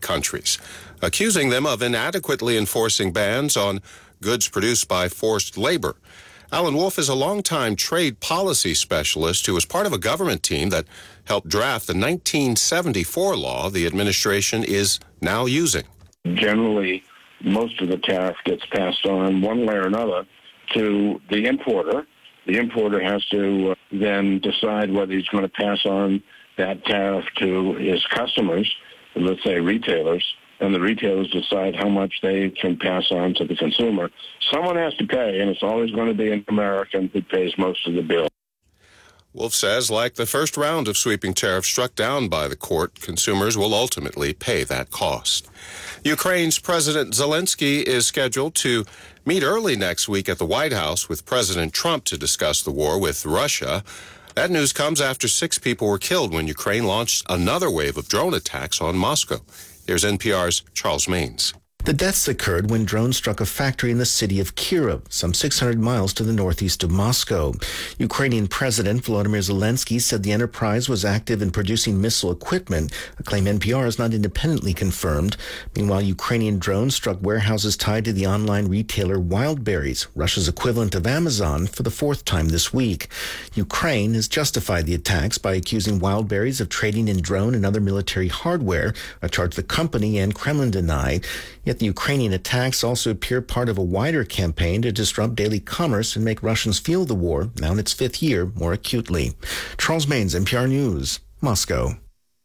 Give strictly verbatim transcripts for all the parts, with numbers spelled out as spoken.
countries, accusing them of inadequately enforcing bans on goods produced by forced labor. Alan Wolf is a longtime trade policy specialist who was part of a government team that helped draft the nineteen seventy-four law the administration is now using. Generally, most of the tariff gets passed on one way or another to the importer. The importer has to uh, then decide whether he's going to pass on that tariff to his customers, let's say retailers, and the retailers decide how much they can pass on to the consumer. Someone has to pay, and it's always going to be an American who pays most of the bill. Wolf says, like the first round of sweeping tariffs struck down by the court, consumers will ultimately pay that cost. Ukraine's President Zelensky is scheduled to meet early next week at the White House with President Trump to discuss the war with Russia. That news comes after six people were killed when Ukraine launched another wave of drone attacks on Moscow. Here's N P R's Charles Maines. The deaths occurred when drones struck a factory in the city of Kyiv, some six hundred miles to the northeast of Moscow. Ukrainian President Volodymyr Zelensky said the enterprise was active in producing missile equipment, a claim N P R has not independently confirmed. Meanwhile, Ukrainian drones struck warehouses tied to the online retailer Wildberries, Russia's equivalent of Amazon, for the fourth time this week. Ukraine has justified the attacks by accusing Wildberries of trading in drone and other military hardware, a charge the company and Kremlin deny. Yet the Ukrainian attacks also appear part of a wider campaign to disrupt daily commerce and make Russians feel the war, now in its fifth year, more acutely. Charles Maines, N P R News, Moscow.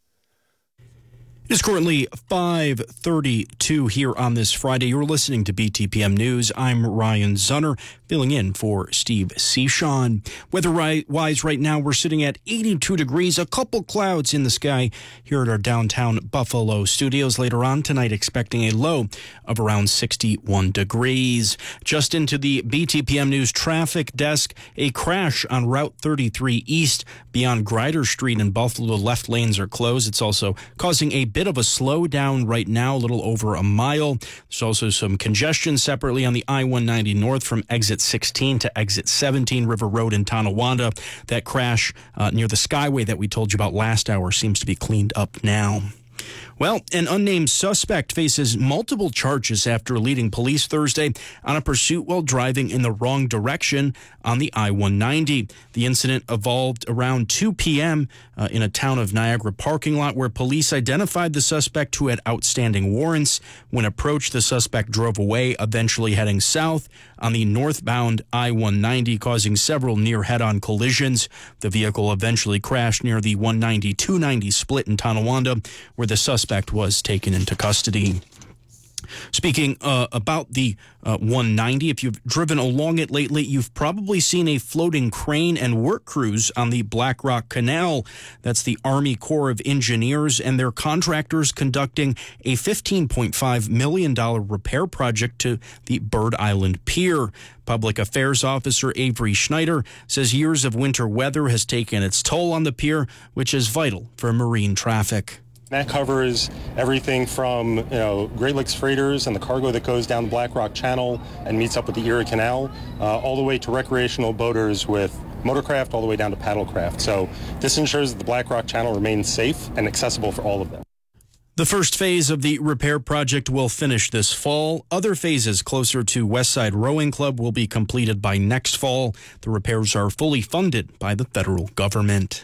It is currently five thirty-two here on this Friday. You're listening to B T P M News. I'm Ryan Zunner, filling in for Steve Seashon. Weather-wise right now, we're sitting at eighty-two degrees, a couple clouds in the sky here at our downtown Buffalo studios. Later on tonight, expecting a low of around sixty-one degrees. Just into the B T P M News traffic desk, a crash on Route thirty-three East beyond Grider Street in Buffalo. The left lanes are closed. It's also causing a bit of a slowdown right now, a little over a mile. There's also some congestion separately on the I one ninety north from exit sixteen to exit seventeen, River Road in Tonawanda. That crash uh, near the Skyway that we told you about last hour seems to be cleaned up now. Well, an unnamed suspect faces multiple charges after leading police Thursday on a pursuit while driving in the wrong direction on the I one ninety. The incident evolved around two p.m. Uh, in a town of Niagara parking lot where police identified the suspect who had outstanding warrants. When approached, the suspect drove away, eventually heading south on the northbound I one ninety, causing several near head-on collisions. The vehicle eventually crashed near the one ninety two ninety split in Tonawanda, where the suspect was taken into custody. Speaking uh, about the uh, one ninety, if you've driven along it lately, you've probably seen a floating crane and work crews on the Black Rock Canal. That's the Army Corps of Engineers and their contractors conducting a fifteen point five million dollars repair project to the Bird Island Pier. Public Affairs Officer Avery Schneider says years of winter weather has taken its toll on the pier, which is vital for marine traffic. That covers everything from, you know, Great Lakes freighters and the cargo that goes down the Black Rock Channel and meets up with the Erie Canal, uh, all the way to recreational boaters with motorcraft, all the way down to paddlecraft. So this ensures that the Black Rock Channel remains safe and accessible for all of them. The first phase of the repair project will finish this fall. Other phases closer to Westside Rowing Club will be completed by next fall. The repairs are fully funded by the federal government.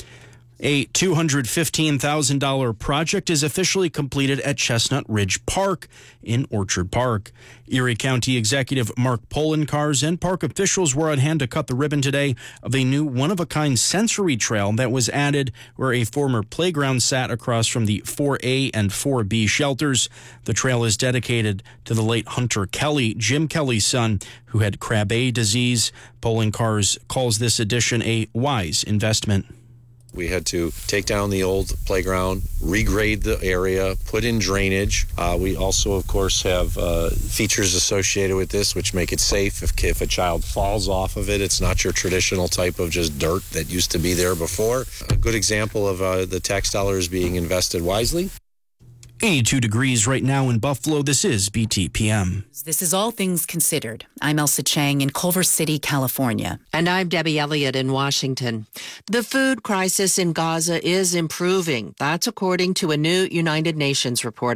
A two hundred fifteen thousand dollars project is officially completed at Chestnut Ridge Park in Orchard Park. Erie County Executive Mark Poloncarz and park officials were on hand to cut the ribbon today of a new one-of-a-kind sensory trail that was added where a former playground sat across from the four A and four B shelters. The trail is dedicated to the late Hunter Kelly, Jim Kelly's son, who had Krabbe disease. Poloncarz calls this addition a wise investment. We had to take down the old playground, regrade the area, put in drainage. Uh, we also, of course, have uh, features associated with this which make it safe. If, if a child falls off of it, it's not your traditional type of just dirt that used to be there before. A good example of uh, the tax dollars being invested wisely. eighty-two degrees right now in Buffalo. This is B T P M. This is All Things Considered. I'm Elsa Chang in Culver City, California. And I'm Debbie Elliott in Washington. The food crisis in Gaza is improving. That's according to a new United Nations report.